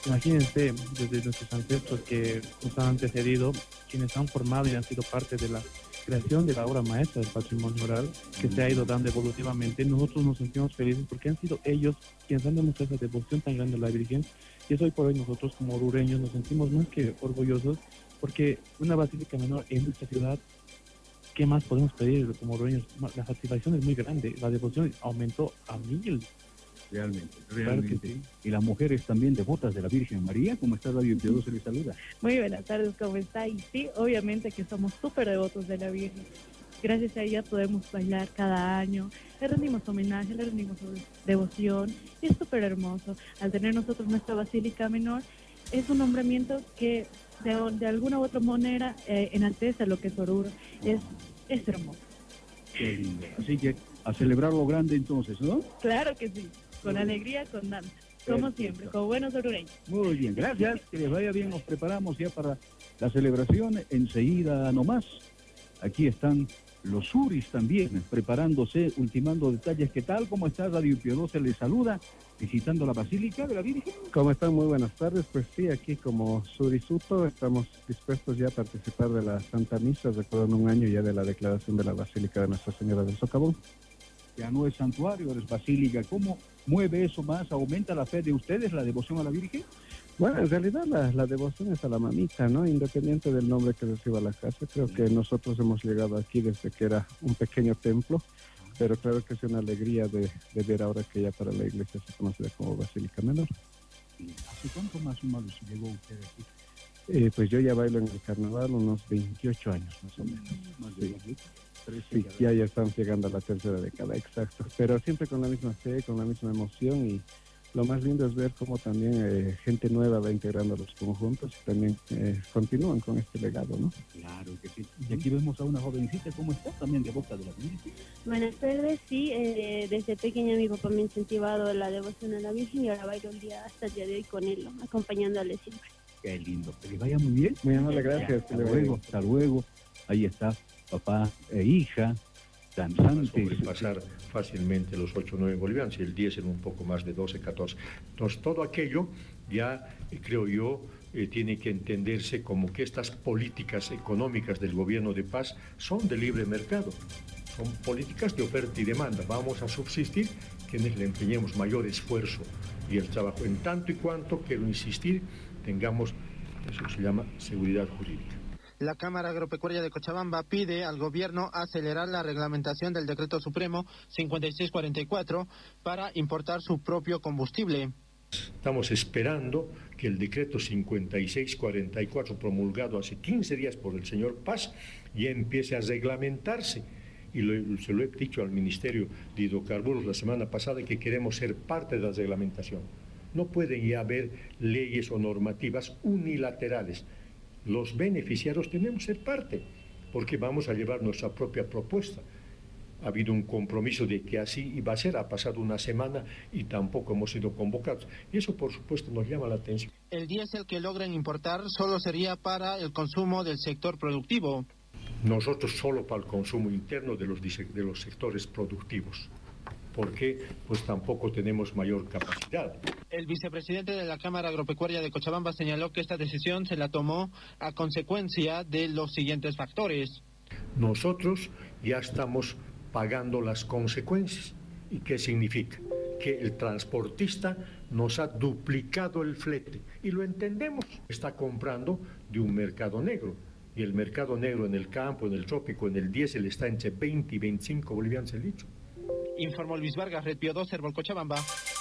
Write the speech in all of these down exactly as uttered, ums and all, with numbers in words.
Imagínense, desde nuestros ancestros que nos han antecedido, quienes han formado y han sido parte de la creación de la obra maestra del patrimonio oral, que se ha ido dando evolutivamente. Nosotros nos sentimos felices porque han sido ellos quienes han demostrado esa devoción tan grande a la Virgen, y eso hoy por hoy nosotros como orureños nos sentimos más que orgullosos, porque una basílica menor en nuestra ciudad, ¿qué más podemos pedir como orureños? La satisfacción es muy grande, la devoción aumentó a mil. Realmente, Claro que realmente. sí. Y las mujeres también devotas de la Virgen María. ¿Cómo está Radio veintidós? Se les saluda. Muy buenas tardes, ¿cómo está? Y sí, obviamente que somos súper devotos de la Virgen. Gracias a ella podemos bailar cada año, le rendimos homenaje, le rendimos devoción, y es súper hermoso. Al tener nosotros nuestra Basílica Menor, es un nombramiento que de, de alguna u otra manera eh, enaltece lo que es Oruro. Es, es hermoso. Qué lindo. Así que a celebrar lo grande entonces, ¿no? Claro que sí, con alegría, con danza, como Perfecto. siempre, como buenos orureños. Muy bien, gracias. Que les vaya bien. Nos preparamos ya para la celebración. Enseguida nomás. Aquí están los suris también, preparándose, ultimando detalles. ¿Qué tal? ¿Cómo está? Radio veintidós se les saluda, visitando la Basílica de la Virgen. ¿Cómo están? Muy buenas tardes. Pues sí, aquí como Surisuto estamos dispuestos ya a participar de la Santa Misa, recordando un año ya de la declaración de la Basílica de Nuestra Señora del Socavón. Ya no es santuario, es basílica. ¿Cómo mueve eso más? ¿Aumenta la fe de ustedes, la devoción a la Virgen? Bueno, en realidad la, la devoción es a la mamita, ¿no? Independiente del nombre que reciba la casa. Creo que nosotros hemos llegado aquí desde que era un pequeño templo, pero claro que es una alegría de, de ver ahora que ya para la iglesia se conoce como Basílica Menor. ¿Hace cuánto más o menos llegó usted aquí? Eh, pues yo ya bailo en el carnaval unos veintiocho años más o menos. Más de Sí. trece Sí, ya, ya estamos llegando a la tercera década, exacto. Pero siempre con la misma fe, con la misma emoción, y lo más lindo es ver cómo también eh, gente nueva va integrando los conjuntos y también eh, continúan con este legado, ¿no? Claro que sí. Y aquí vemos a una jovencita, ¿cómo está? También devota de la Virgen. Buenas tardes, sí, eh, desde pequeña mi papá me ha incentivado la devoción a la Virgen y ahora bailo el día hasta el día de hoy con él, ¿no? Acompañándole siempre. Qué lindo. Que les vaya muy bien. Muy amable, gracias. Hasta luego, hasta luego. Ahí está, papá e hija, danzantes. Sobrepasar fácilmente los ocho o nueve bolivianos, y el diez en un poco más de doce, catorce. Entonces, todo aquello ya, eh, creo yo, eh, tiene que entenderse como que estas políticas económicas del gobierno de paz son de libre mercado, son políticas de oferta y demanda. Vamos a subsistir quienes le empeñemos mayor esfuerzo y el trabajo, en tanto y cuanto, quiero insistir, tengamos, eso se llama seguridad jurídica. La Cámara Agropecuaria de Cochabamba pide al gobierno acelerar la reglamentación del Decreto Supremo cincuenta y seis cuarenta y cuatro para importar su propio combustible. Estamos esperando que el decreto cincuenta y seis cuarenta y cuatro, promulgado hace quince días por el señor Paz, ya empiece a reglamentarse. Y lo, se lo he dicho al Ministerio de Hidrocarburos la semana pasada, que queremos ser parte de la reglamentación. No pueden ya haber leyes o normativas unilaterales. Los beneficiarios tenemos que ser parte, porque vamos a llevar nuestra propia propuesta. Ha habido un compromiso de que así iba a ser, ha pasado una semana y tampoco hemos sido convocados. Y eso, por supuesto, nos llama la atención. El diésel que logren importar solo sería para el consumo del sector productivo. Nosotros solo para el consumo interno de los, de los sectores productivos. ¿Por qué? Pues tampoco tenemos mayor capacidad. El vicepresidente de la Cámara Agropecuaria de Cochabamba señaló que esta decisión se la tomó a consecuencia de los siguientes factores. Nosotros ya estamos pagando las consecuencias. ¿Y qué significa? Que el transportista nos ha duplicado el flete. Y lo entendemos. Está comprando de un mercado negro. Y el mercado negro en el campo, en el trópico, en el diésel está entre veinte y veinticinco bolivianos el litro. Informó Luis Vargas, Red Pío dos, Herbol, Cochabamba.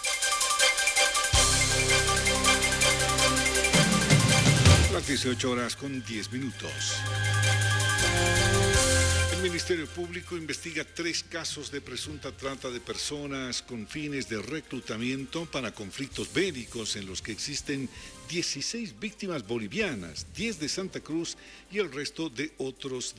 Las dieciocho horas con diez minutos. El Ministerio Público investiga tres casos de presunta trata de personas con fines de reclutamiento para conflictos bélicos en los que existen dieciséis víctimas bolivianas, diez de Santa Cruz y el resto de otros